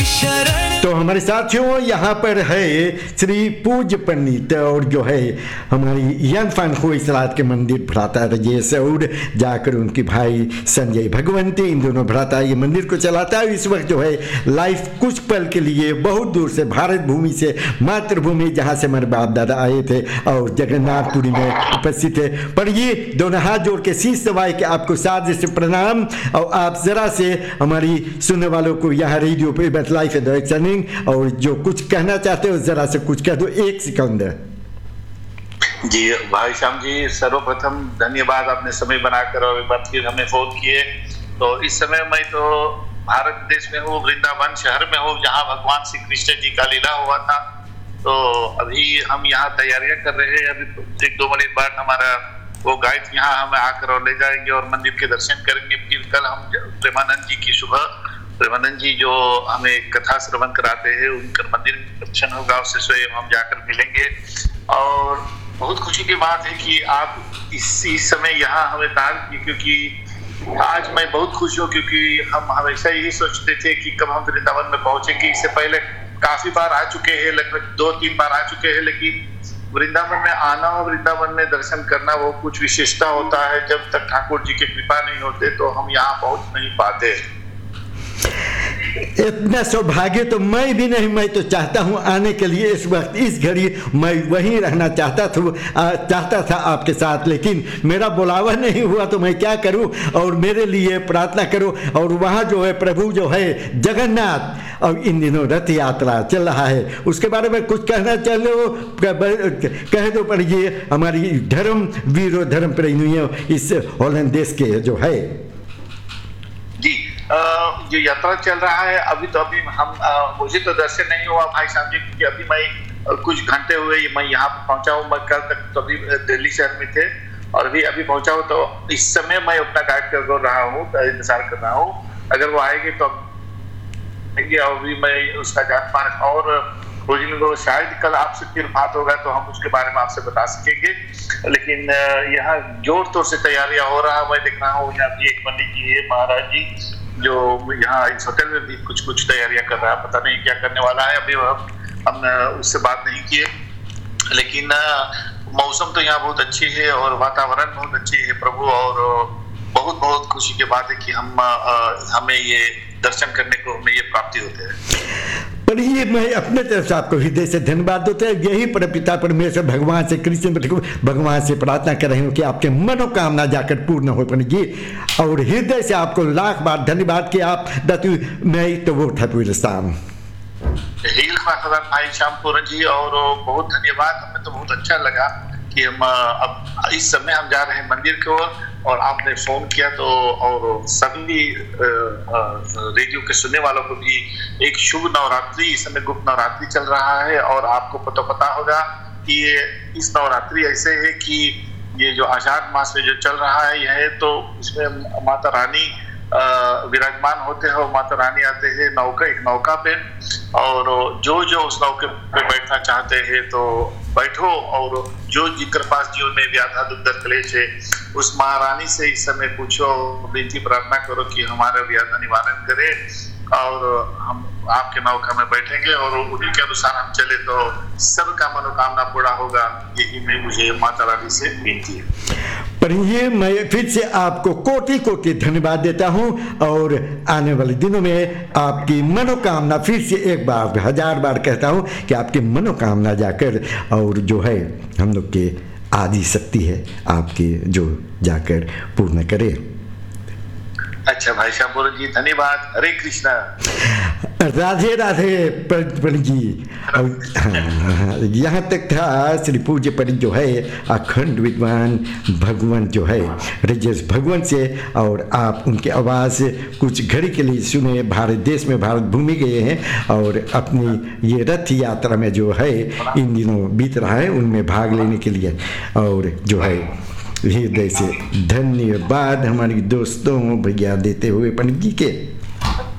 तो हमारे साथियों यहाँ पर है श्री पूज्य पंडित और जो है हमारी यंग फन को इसरात के मंदिर भ्राता राजेश और जाकर उनके भाई संजय भगवंती इन दोनों भ्राता ये मंदिर को चलाता है। इस वक्त जो है लाइफ कुछ पल के लिए बहुत दूर से भारत भूमि से मातृभूमि जहाँ से हमारे बाप दादा आए थे और जगन्नाथपुरी में उपस्थित है। पर ये दोनों हाथ जोड़ के शीश दबाए के आपको सादर से प्रणाम और आप जरा से हमारी सुनने वालों को यहाँ रेडियो पे बट लाइफ है और जो कुछ कहना चाहते हो जरा से कुछ कह दो, 1 सेकंड। जी भाई श्याम जी, सर्वप्रथम धन्यवाद आपने समय बनाकर और एक बार फिर हमें फोन किए। तो इस समय मैं तो भारत देश में हूँ, वृंदावन शहर में हूँ जहाँ भगवान श्री कृष्ण जी का लीला हुआ था। तो अभी हम यहाँ तैयारियां कर रहे हैं। अभी 1-2 मिनट बाद हमारा वो गाइड यहाँ हमें आकर और ले जाएंगे और मंदिर के दर्शन करेंगे। फिर कल हम प्रेमानंद जी की सुबह प्रेमानंद जी जो हमें कथा श्रवण कराते हैं उनका मंदिर में दर्शन होगा, उससे स्वयं हम जाकर मिलेंगे। और बहुत खुशी की बात है कि आप इस समय यहाँ हमें तार की, क्योंकि आज मैं बहुत खुश हूँ क्योंकि हम हमेशा यही सोचते थे कि कब हम वृंदावन में पहुंचेंगे। इससे पहले काफी बार आ चुके हैं, लगभग 2-3 बार आ चुके हैं, लेकिन वृंदावन में आना और वृंदावन में दर्शन करना वो कुछ विशेषता होता है। जब तक ठाकुर जी की कृपा नहीं होते तो हम यहाँ पहुंच नहीं पाते। इतना सौभाग्य तो मैं भी नहीं, मैं तो चाहता हूँ आने के लिए। इस वक्त इस घड़ी मैं वहीं रहना चाहता था आपके साथ, लेकिन मेरा बुलावा नहीं हुआ तो मैं क्या करूँ। और मेरे लिए प्रार्थना करो। और वहाँ जो है प्रभु जो है जगन्नाथ और इन दिनों रथ यात्रा चल रहा है, उसके बारे में कुछ कहना चलो कह दो। पर ये हमारी धर्म वीरों धर्म प्रेमियों इस हॉलैंड देश के जो है जी जो यात्रा चल रहा है अभी हम मुझे तो दर्शन नहीं हुआ भाई साहब जी, क्योंकि अभी मैं कुछ घंटे हुए मैं यहाँ पे पहुंचा हूँ। मैं कल तक तो अभी दिल्ली शहर में थे और अभी पहुंचा हूँ। तो इस समय मैं अपना गाइड कर रहा हूँ, इंतजार कर रहा हूँ। अगर वो आएंगे तो अभी मैं उसका जान पान और शायद कल आपसे फिर बात होगा तो हम उसके बारे में आपसे बता सकेंगे। लेकिन यहाँ जोर तोर से तैयारियां हो रहा है। मैं देख रहा हूँ यहाँ भी एक पंडित जी है महाराज जी जो यहाँ इस होटल में भी कुछ तैयारियां कर रहा है। पता नहीं क्या करने वाला है, अभी हमने उससे बात नहीं की है। लेकिन मौसम तो यहाँ बहुत अच्छी है और वातावरण बहुत अच्छी है प्रभु। और बहुत बहुत खुशी की बात है कि हमें ये दर्शन करने को हमें ये प्राप्ति होते हैं। पर ये मैं अपने तरफ से आपको हृदय से धन्यवाद देते हैं। यही परमपिता परमेश्वर भगवान से कृष्ण भगवान से प्रार्थना कर रहे हूँ कि आपके मनोकामना जाकर पूर्ण हो पंडित जी। और हृदय से आपको लाख बार धन्यवाद कि आप मैं तो वो ठाकुर शाम भाई श्यामपुरन जी। और बहुत धन्यवाद, हमें तो बहुत अच्छा लगा कि हम अब इस समय हम जा रहे हैं मंदिर की ओर और आपने फोन किया। तो और सभी रेडियो के सुनने वालों को भी एक शुभ नवरात्रि। इस समय गुप्त नवरात्रि चल रहा है और आपको तो पता होगा कि ये इस नवरात्रि ऐसे है कि ये जो आषाढ़ मास में जो चल रहा है यह तो इसमें माता रानी विराजमान होते हैं और माता रानी आते हैं एक नौका पे। और जो उस नौके पे बैठना चाहते हैं तो बैठो। और जो जिनके पास जीवन में व्याधा दुर्दर क्लेश है उस महारानी से इस समय पूछो, विनती प्रार्थना करो कि हमारा व्याधा निवारण करे और हम आपके नौका में बैठेंगे और उन्हीं के अनुसार हम चले तो सबका मनोकामना पूरा होगा। यही मुझे माता रानी से विनती है। पर ये मैं फिर से आपको कोटि कोटि धन्यवाद देता हूँ और आने वाले दिनों में आपकी मनोकामना फिर से एक बार 1000 बार कहता हूँ कि आपकी मनोकामना जाकर और जो है हम लोग के आदि शक्ति है आपकी जो जाकर पूर्ण करे। अच्छा भाई श्यामपुर जी धन्यवाद। हरे कृष्णा। राधे राधे पंडित जी। यहाँ तक था श्री पूज्य पंडित जो है अखंड विद्वान भगवान जो है राजेश भगवान से। और आप उनकी आवाज़ कुछ घड़ी के लिए सुने। भारत देश में भारत भूमि गए हैं और अपनी ये रथ यात्रा में जो है इन दिनों बीत रहा है उनमें भाग लेने के लिए। और जो है हृदय से धन्यवाद हमारी दोस्तों भैया देते हुए पंडित जी के।